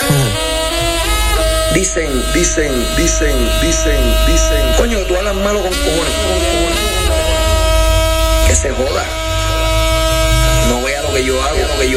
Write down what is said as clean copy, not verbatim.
Dicen, coño, tú hablas malo con cojones. Que se joda. No vea lo que yo hago,